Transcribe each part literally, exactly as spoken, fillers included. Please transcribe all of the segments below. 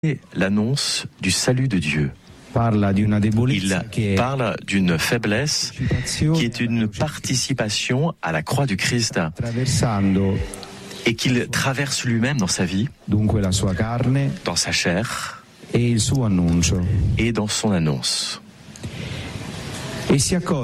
l'annonce du salut de Dieu. Il parle d'une faiblesse qui est une participation à la croix du Christ et qu'il traverse lui-même dans sa vie, dans sa chair et dans son annonce. Il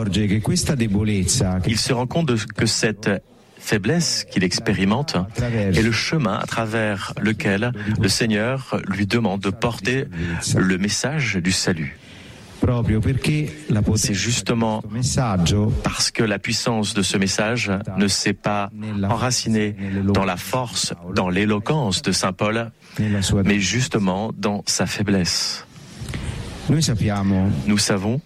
se rend compte de, que cette faiblesse qu'il expérimente est le chemin à travers lequel le Seigneur lui demande de porter le message du salut. C'est justement parce que la puissance de ce message ne s'est pas enracinée dans la force, dans l'éloquence de saint Paul, mais justement dans sa faiblesse. Nous savons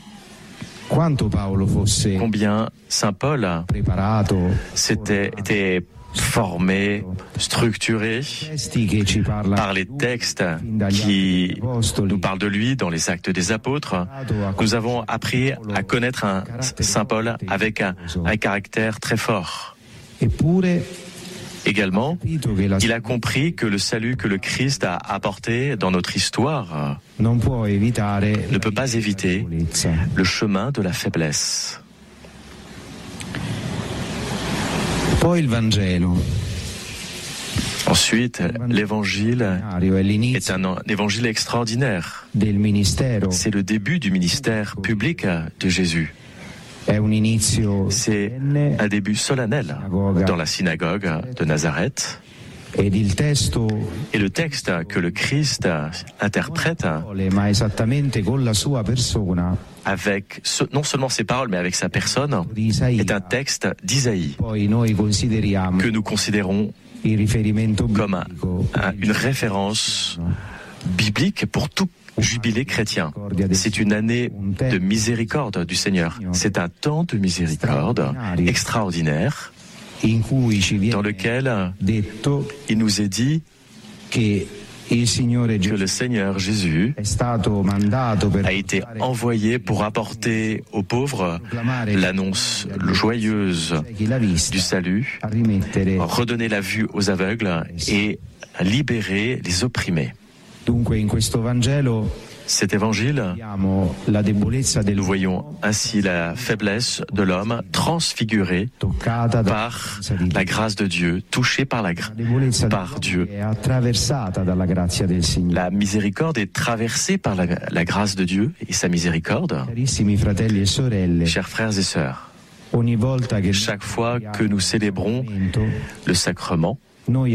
combien saint Paul s'était était formé, structuré par les textes qui nous parlent de lui dans les Actes des Apôtres. Nous avons appris à connaître un saint Paul avec un, un caractère très fort. Également, il a compris que le salut que le Christ a apporté dans notre histoire ne peut pas éviter le chemin de la faiblesse. Ensuite, l'évangile est un évangile extraordinaire. C'est le début du ministère public de Jésus. C'est un début solennel dans la synagogue de Nazareth. Et le texte que le Christ interprète avec non seulement ses paroles, mais avec sa personne, est un texte d'Isaïe que nous considérons comme un, un, une référence biblique pour tout jubilé chrétien. C'est une année de miséricorde du Seigneur. C'est un temps de miséricorde extraordinaire dans lequel il nous est dit que le Seigneur Jésus a été envoyé pour apporter aux pauvres l'annonce joyeuse du salut, redonner la vue aux aveugles et libérer les opprimés. Cet évangile, nous voyons ainsi la faiblesse de l'homme transfigurée par la grâce de Dieu, touchée par, la, par Dieu. La miséricorde est traversée par la, la grâce de Dieu et sa miséricorde. Chers frères et sœurs, chaque fois que nous célébrons le sacrement, Nous,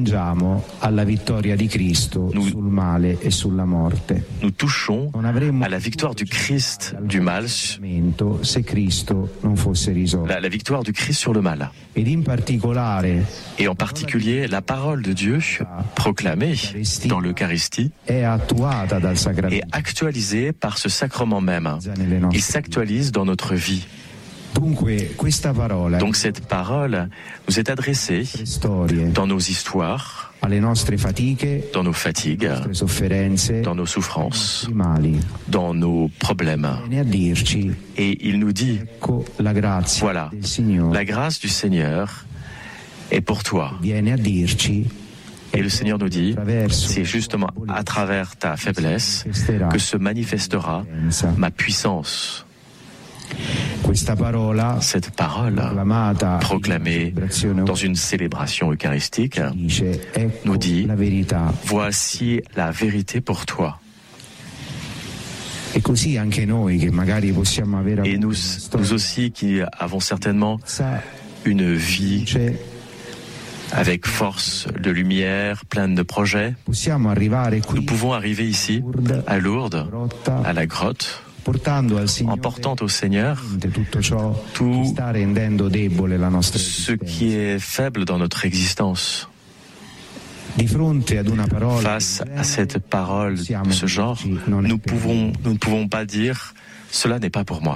nous touchons à la victoire du Christ du mal, la, la victoire du Christ sur le mal. Et en particulier, la parole de Dieu proclamée dans l'Eucharistie est actualisée par ce sacrement même. Il s'actualise dans notre vie. Donc cette parole nous est adressée dans nos histoires, dans nos fatigues, dans nos souffrances, dans nos problèmes. Et il nous dit, voilà, la grâce du Seigneur est pour toi. Et le Seigneur nous dit, c'est justement à travers ta faiblesse que se manifestera ma puissance. Cette parole proclamée dans une célébration eucharistique nous dit « Voici la vérité pour toi ». Et nous, nous aussi qui avons certainement une vie avec force de lumière, pleine de projets, nous pouvons arriver ici, à Lourdes, à la grotte, en portant au Seigneur tout ce qui est faible dans notre existence. Face à cette parole de ce genre, nous, pouvons, nous ne pouvons pas dire « cela n'est pas pour moi ».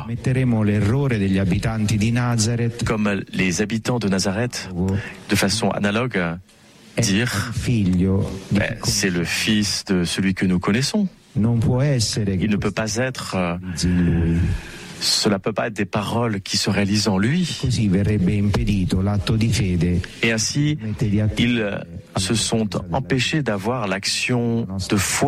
Comme les habitants de Nazareth, de façon analogue, dire ben, « c'est le fils de celui que nous connaissons ». Il ne peut pas être cela ne peut pas être des paroles qui se réalisent en lui. Et ainsi, ils se sont empêchés d'avoir l'action de foi